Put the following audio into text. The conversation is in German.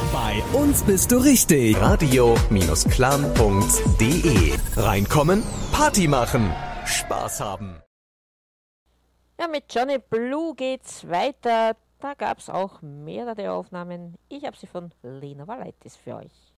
Bei uns bist du richtig. Radio-clan.de. Reinkommen, Party machen, Spaß haben. Ja, mit Johnny Blue geht's weiter. Da gab's auch mehrere Aufnahmen. Ich habe sie von Lena Valaitis für euch.